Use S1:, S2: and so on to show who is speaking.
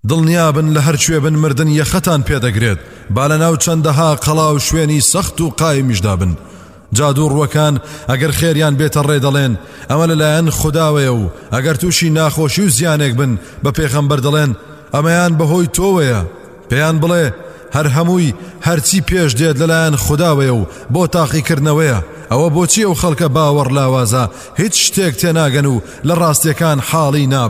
S1: دڵنیابن لە هەرکوێ بن مردن یەخەتان پێدەگرێت با لە ناو چەندەها قەڵا و شوێنی سەخت و قایمیشدا بن. جادو ڕوەکان ئەگەر خێریان بێتە ڕێ دەڵێن ئەمە لەلایەن خوداوەیە و ئەگەر تووشی ناخۆشی و زیانێک بن بە پێغەمبەر دەڵێن ئەمەیان بەهۆی تۆوەیە. پێیان بڵێ هەر هەمووی هەرچی پێش دێت لەلایەن خوداوەیە و بۆ تاقیکردنەوەیە. ئەوە بۆچی ئەو خەڵکە باوەڕ لاوازە هیچ شتێک تێناگەن و لە ڕاستیەکان حاڵی نابن.